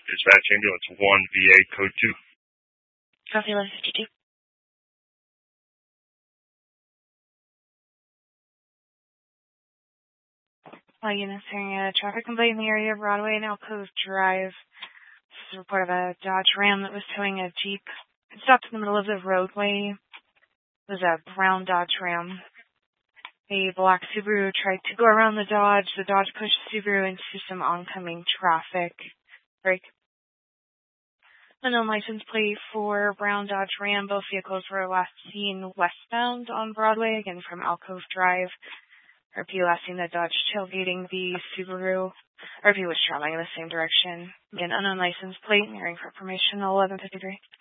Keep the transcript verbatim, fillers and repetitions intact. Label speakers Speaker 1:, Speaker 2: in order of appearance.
Speaker 1: Dispatch ambulance one V A code two.
Speaker 2: Copy eleven fifty-two. All units hearing a traffic complaint in the area of Broadway and Alcove Drive. This is a report of a Dodge Ram that was towing a Jeep. It stopped in the middle of the roadway. It was a brown Dodge Ram. A black Subaru tried to go around the Dodge. The Dodge pushed Subaru into some oncoming traffic. Break. Unknown license plate for brown Dodge Ram. Both vehicles were last seen westbound on Broadway, again from Alcove Drive. R P last seen the Dodge tailgating the Subaru. R P was traveling in the same direction. Again, unknown license plate, hearing for information eleven fifty-three.